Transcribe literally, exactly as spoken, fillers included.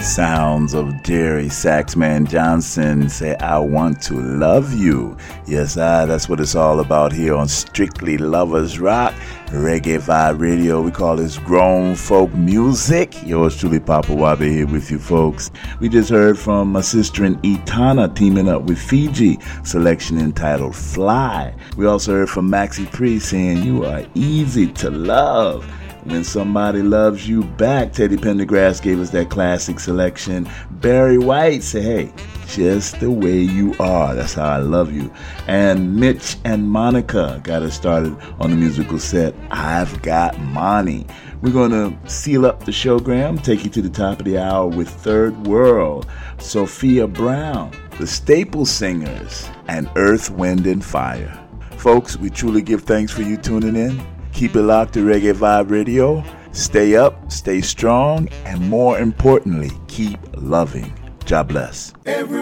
Sounds of Jerry Saxman Johnson say, I want to love you. Yes, I, that's what it's all about here on Strictly Lovers Rock, Reggae Vibe Radio. We call this grown folk music. Yours truly, Papa Wabe, here with you folks. We just heard from my sister in Etana teaming up with Fiji, selection entitled Fly. We also heard from Maxi Priest saying, you are easy to love. When Somebody Loves You Back, Teddy Pendergrass gave us that classic selection. Barry White said, hey, just the way you are. That's how I love you. And Mitch and Monica got us started on the musical set, I've Got Money. We're going to seal up the show, Graham, take you to the top of the hour with Third World, Sophia Brown, the Staple Singers, and Earth, Wind, and Fire. Folks, we truly give thanks for you tuning in. Keep it locked to Reggae Vibe Radio. Stay up, stay strong, and more importantly, keep loving. God bless. Every